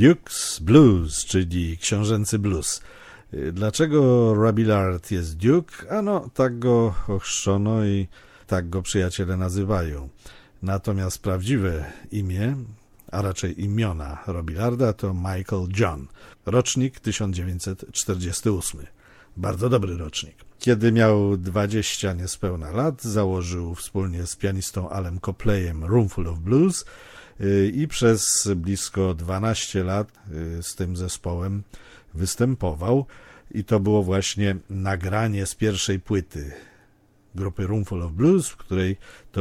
Duke's Blues, czyli książęcy blues. Dlaczego Robbie Lard jest Duke? Ano, tak go ochrzczono i tak go przyjaciele nazywają. Natomiast prawdziwe imię, a raczej imiona Robbie Larda to Michael John, rocznik 1948. Bardzo dobry rocznik. Kiedy miał 20 niespełna lat, założył wspólnie z pianistą Alem Copleyem Roomful of Blues i przez blisko 12 lat z tym zespołem występował i to było właśnie nagranie z pierwszej płyty grupy Roomful of Blues, w której to